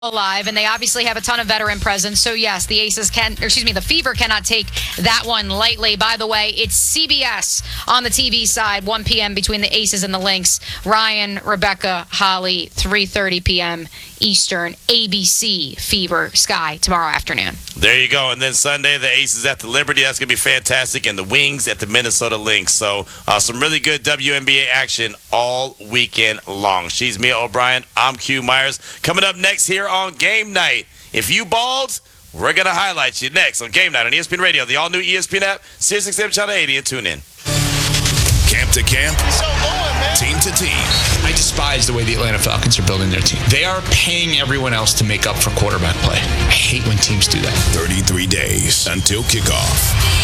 alive, and they obviously have a ton of veteran presence. So yes, the the Fever cannot take that one lightly. By the way, it's CBS on the TV side, 1 p.m. between the Aces and the Lynx. Ryan, Rebecca, Holly, 3:30 p.m. Eastern, ABC, Fever, Sky tomorrow afternoon. There you go. And then Sunday, the Aces at the Liberty. That's going to be fantastic. And the Wings at the Minnesota Lynx. So some really good WNBA action all weekend long. She's Mia O'Brien. I'm Q Myers. Coming up next here on Game Night. If you balled, we're going to highlight you next on Game Night on ESPN Radio, the all-new ESPN app, SiriusXM Channel 80, and tune in. Camp to camp, team to team. I despise the way the Atlanta Falcons are building their team. They are paying everyone else to make up for quarterback play. I hate when teams do that. 33 days until kickoff.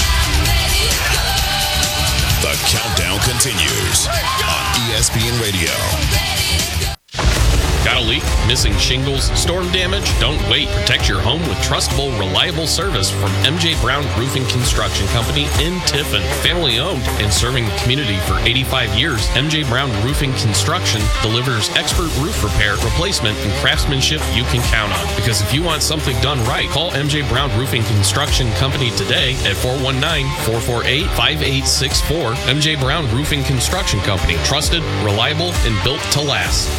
The countdown continues on ESPN Radio. Got a leak? Missing shingles? Storm damage? Don't wait. Protect your home with trustable, reliable service from MJ Brown Roofing Construction Company in Tiffin. Family owned and serving the community for 85 years, MJ Brown Roofing Construction delivers expert roof repair, replacement, and craftsmanship you can count on. Because if you want something done right, call MJ Brown Roofing Construction Company today at 419-448-5864. MJ Brown Roofing Construction Company. Trusted, reliable, and built to last.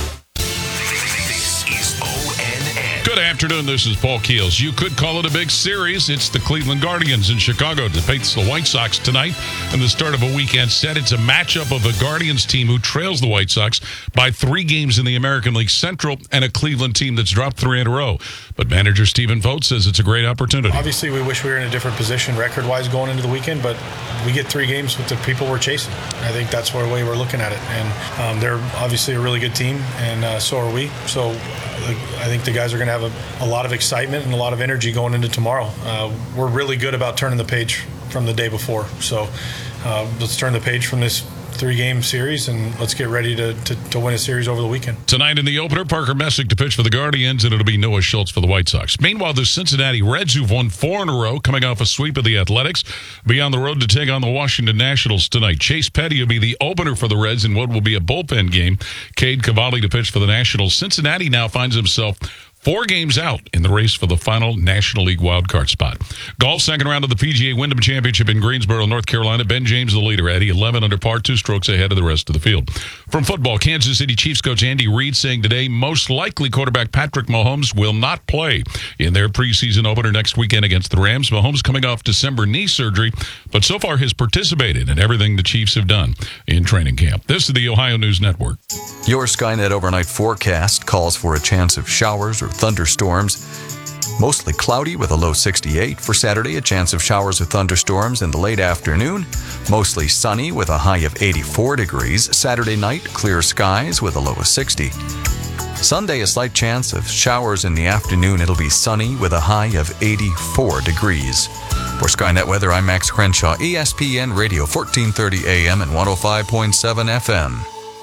Good afternoon. This is Paul Keels. You could call it a big series. It's the Cleveland Guardians in Chicago to face the White Sox tonight and the start of a weekend set. It's a matchup of a Guardians team who trails the White Sox by 3 games in the American League Central and a Cleveland team that's dropped 3 in a row. But manager Stephen Vogt says it's a great opportunity. Obviously, we wish we were in a different position record-wise going into the weekend, but we get 3 games with the people we're chasing. I think that's the way we're looking at it. And they're obviously a really good team, and so are we. So I think the guys are going to have a lot of excitement and a lot of energy going into tomorrow. We're really good about turning the page from the day before. So let's turn the page from this 3-game series, and let's get ready to win a series over the weekend. Tonight in the opener, Parker Messick to pitch for the Guardians, and it'll be Noah Schultz for the White Sox. Meanwhile, the Cincinnati Reds, who've won 4 in a row, coming off a sweep of the Athletics, be on the road to take on the Washington Nationals tonight. Chase Petty will be the opener for the Reds in what will be a bullpen game. Cade Cavalli to pitch for the Nationals. Cincinnati now finds himself 4 games out in the race for the final National League wildcard spot. Golf, second round of the PGA Wyndham Championship in Greensboro, North Carolina. Ben James, the leader, Eddie, 11 under par, 2 strokes ahead of the rest of the field. From football, Kansas City Chiefs coach Andy Reid saying today most likely quarterback Patrick Mahomes will not play in their preseason opener next weekend against the Rams. Mahomes coming off December knee surgery, but so far has participated in everything the Chiefs have done in training camp. This is the Ohio News Network. Your Skynet overnight forecast calls for a chance of showers or thunderstorms. Mostly cloudy with a low 68. For Saturday, a chance of showers or thunderstorms in the late afternoon. Mostly sunny with a high of 84 degrees. Saturday night, clear skies with a low of 60. Sunday, a slight chance of showers in the afternoon. It'll be sunny with a high of 84 degrees. For Skynet Weather, I'm Max Crenshaw, ESPN Radio, 1430 AM and 105.7 FM.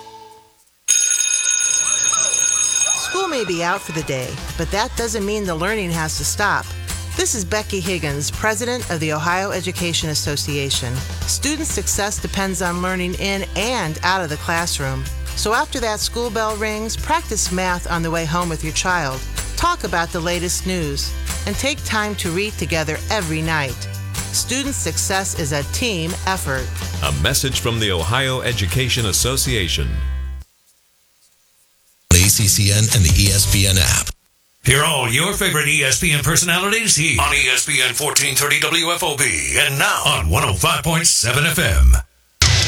School may be out for the day, but that doesn't mean the learning has to stop. This is Becky Higgins, president of the Ohio Education Association. Student success depends on learning in and out of the classroom. So after that school bell rings, practice math on the way home with your child. Talk about the latest news, and take time to read together every night. Student success is a team effort. A message from the Ohio Education Association. ACCN and the ESPN app. Hear all your favorite ESPN personalities here on ESPN 1430 WFOB and now on 105.7 FM.